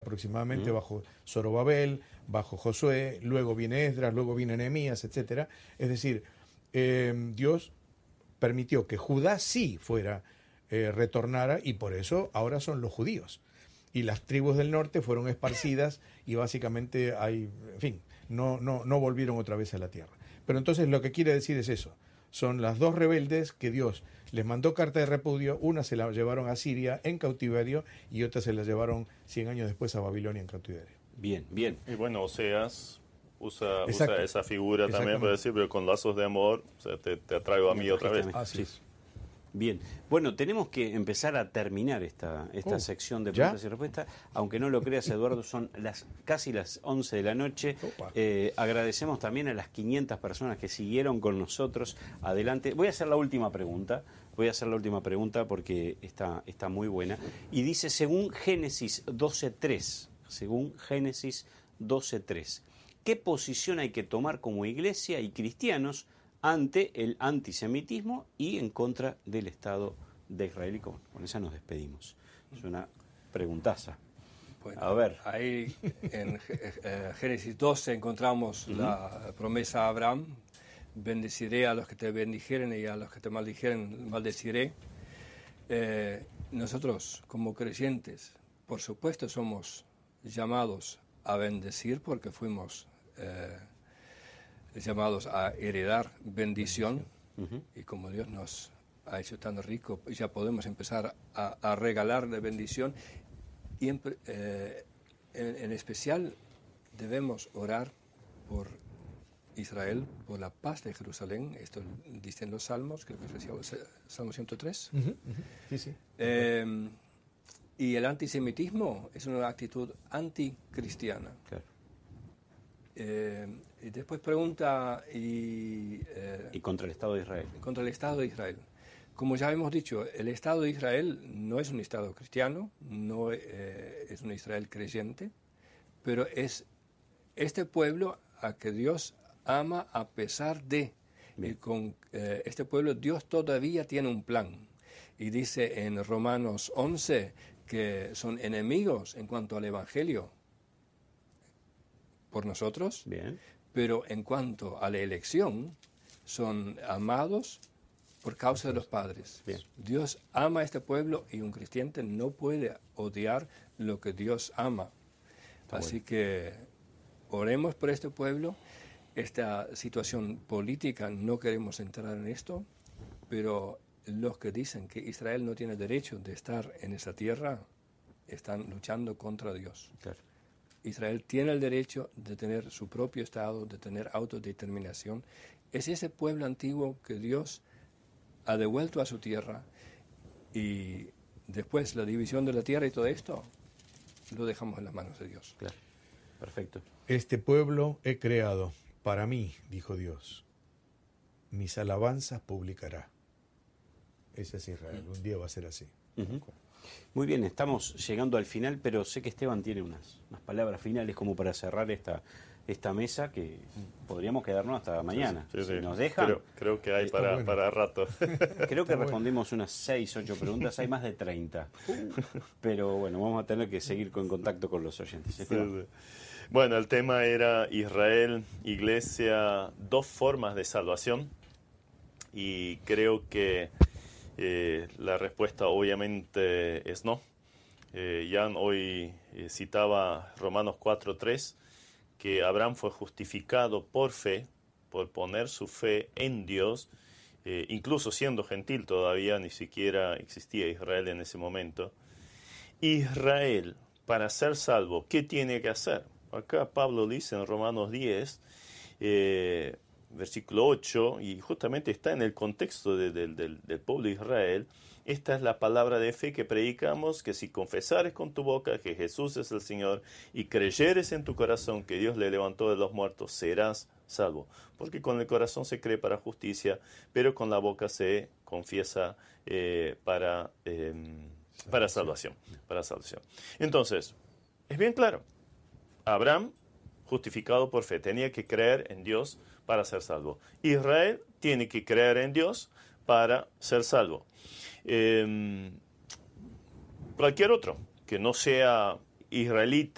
aproximadamente, bajo Zorobabel, bajo Josué, luego viene Esdras, luego viene Nehemías, etcétera. Es decir, Dios permitió que Judá sí retornara, y por eso ahora son los judíos. Y las tribus del norte fueron esparcidas y básicamente no volvieron otra vez a la tierra. Pero entonces lo que quiere decir es eso. Son las dos rebeldes que Dios les mandó carta de repudio. Una se la llevaron a Siria en cautiverio y otra se la llevaron 100 años después a Babilonia en cautiverio. Bien, bien. Y bueno, Oseas usa esa figura también para decir, pero con lazos de amor, o sea, te atraigo a mí otra vez. Así es. Bien, bueno, tenemos que empezar a terminar esta sección de preguntas y respuestas. Aunque no lo creas, Eduardo, son casi las 11 de la noche. Agradecemos también a las 500 personas que siguieron con nosotros. Adelante. Voy a hacer la última pregunta porque está muy buena. Y dice, según Génesis 12:3, ¿qué posición hay que tomar como iglesia y cristianos ante el antisemitismo y en contra del Estado de Israel? Y con esa nos despedimos. Es una preguntaza. Bueno, a ver. Ahí en Génesis 12 encontramos la promesa a Abraham: bendeciré a los que te bendijeren y a los que te maldijeren maldeciré. Nosotros, como creyentes, por supuesto somos llamados a bendecir porque fuimos llamados a heredar bendición. Y como Dios nos ha hecho tan rico, ya podemos empezar a regalar de bendición. Y en especial debemos orar por Israel, por la paz de Jerusalén. Esto dicen los salmos, creo que es el Salmo 103. Sí. Y el antisemitismo es una actitud anticristiana. Claro. Y después pregunta... y contra el Estado de Israel. Contra el Estado de Israel. Como ya hemos dicho, el Estado de Israel no es un Estado cristiano, no es un Israel creyente, pero es este pueblo a que Dios ama a pesar de. Y con este pueblo Dios todavía tiene un plan. Y dice en Romanos 11 que son enemigos en cuanto al Evangelio por nosotros, pero en cuanto a la elección son amados por causa de los padres. Dios ama a este pueblo y un cristiano no puede odiar lo que Dios ama. Así que oremos por este pueblo. Esta situación política, no queremos entrar en esto, pero los que dicen que Israel no tiene derecho de estar en esa tierra están luchando contra Dios. Claro. Israel tiene el derecho de tener su propio Estado, de tener autodeterminación. Es ese pueblo antiguo que Dios ha devuelto a su tierra, y después la división de la tierra y todo esto lo dejamos en las manos de Dios. Claro. Perfecto. Este pueblo he creado para mí, dijo Dios. Mis alabanzas publicará. Ese es Israel. Un día va a ser así. Muy bien, estamos llegando al final, pero sé que Esteban tiene unas palabras finales como para cerrar esta mesa, que podríamos quedarnos hasta mañana. Sí. Si nos dejan. Creo que hay para rato. Creo que respondimos unas 6, 8 preguntas, hay más de 30. Pero bueno, vamos a tener que seguir en contacto con los oyentes. Sí. Bueno, el tema era Israel, iglesia, dos formas de salvación. Y creo que la respuesta obviamente es no. Jan hoy citaba Romanos 4:3, que Abraham fue justificado por fe, por poner su fe en Dios, incluso siendo gentil todavía, ni siquiera existía Israel en ese momento. Israel, para ser salvo, ¿qué tiene que hacer? Acá Pablo dice en Romanos 10, versículo 8, y justamente está en el contexto del pueblo de Israel. Esta es la palabra de fe que predicamos, que si confesares con tu boca que Jesús es el Señor y creyeres en tu corazón que Dios le levantó de los muertos, serás salvo. Porque con el corazón se cree para justicia, pero con la boca se confiesa para salvación. Entonces, es bien claro. Abraham, justificado por fe, tenía que creer en Dios para ser salvo. Israel tiene que creer en Dios para ser salvo. Cualquier otro que no sea israelita,